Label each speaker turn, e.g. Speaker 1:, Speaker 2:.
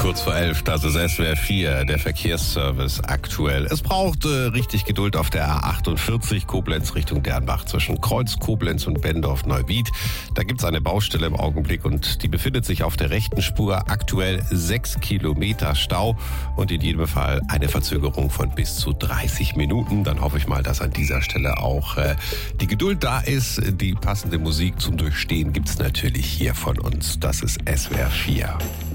Speaker 1: kurz vor 11, das ist SWR 4, der Verkehrsservice aktuell. Es braucht richtig Geduld auf der A48 Koblenz Richtung Dernbach zwischen Kreuz, Koblenz und Benndorf-Neuwied. Da gibt's eine Baustelle im Augenblick und die befindet sich auf der rechten Spur. Aktuell 6 Kilometer Stau und in jedem Fall eine Verzögerung von bis zu 30 Minuten. Dann hoffe ich mal, dass an dieser Stelle auch die Geduld da ist. Die passende Musik zum Durchstehen gibt's natürlich hier von uns. Das ist SWR 4.